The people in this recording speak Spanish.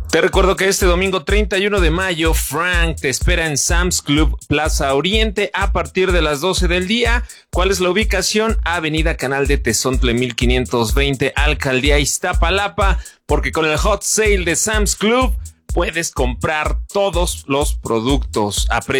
Te recuerdo que este domingo 31 de mayo, Frank te espera en Sam's Club Plaza Oriente a partir de las 12 del día. ¿Cuál es la ubicación? Avenida Canal de Tezontle 1520, Alcaldía Iztapalapa, porque con el hot sale de Sam's Club puedes comprar todos los productos a